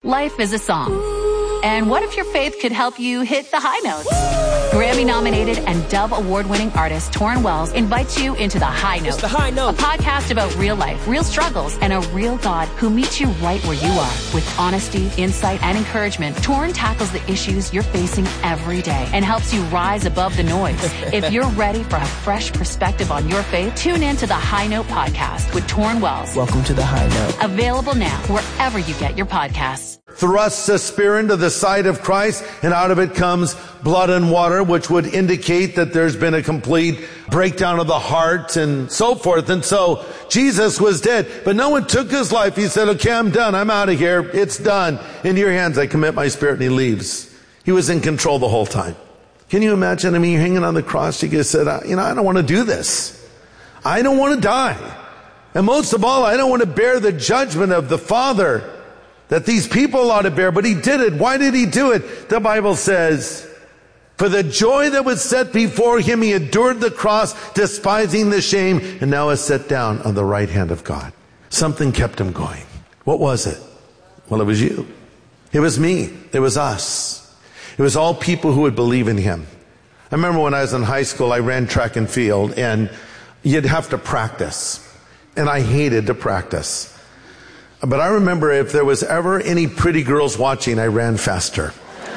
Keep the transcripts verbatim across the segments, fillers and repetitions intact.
Life is a song. And what if your faith could help you hit the high notes? Grammy-nominated and Dove Award-winning artist Torrin Wells invites you into The High Note. It's The High Note. A podcast about real life, real struggles, and a real God who meets you right where you are. With honesty, insight, and encouragement, Torrin tackles the issues you're facing every day and helps you rise above the noise. If you're ready for a fresh perspective on your faith, tune in to The High Note podcast with Torrin Wells. Welcome to The High Note. Available now wherever you get your podcasts. Thrusts a spear into the side of Christ, and out of it comes blood and water, which would indicate that there's been a complete breakdown of the heart and so forth. And so Jesus was dead, but no one took his life. He said, okay, I'm done. I'm out of here. It's done. Into your hands I commit my spirit. And he leaves. He was in control the whole time. Can you imagine? I mean, you're hanging on the cross. You just said, you know, I don't want to do this. I don't want to die. And most of all, I don't want to bear the judgment of the Father that these people ought to bear, but he did it. Why did he do it? The Bible says, for the joy that was set before him, he endured the cross, despising the shame, and now is set down on the right hand of God. Something kept him going. What was it? Well, it was you. It was me. It was us. It was all people who would believe in him. I remember when I was in high school, I ran track and field, and you'd have to practice. And I hated to practice. But I remember if there was ever any pretty girls watching, I ran faster.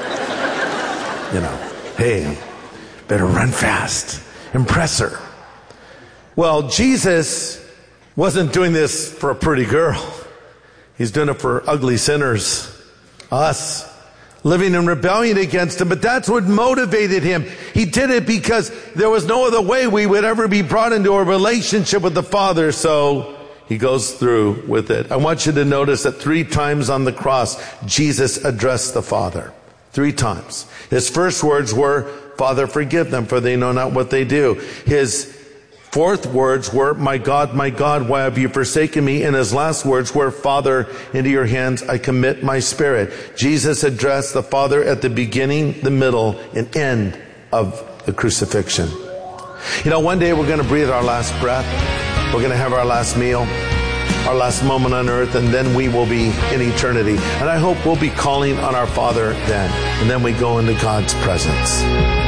You know, hey, better run fast. Impress her. Well, Jesus wasn't doing this for a pretty girl. He's doing it for ugly sinners, us, living in rebellion against him. But that's what motivated him. He did it because there was no other way we would ever be brought into a relationship with the Father. So he goes through with it. I want you to notice that three times on the cross, Jesus addressed the Father. Three times. His first words were, Father, forgive them, for they know not what they do. His fourth words were, my God, my God, why have you forsaken me? And his last words were, Father, into your hands I commit my spirit. Jesus addressed the Father at the beginning, the middle, and end of the crucifixion. You know, one day we're going to breathe our last breath. We're going to have our last meal, our last moment on earth, and then we will be in eternity. And I hope we'll be calling on our Father then. And then we go into God's presence.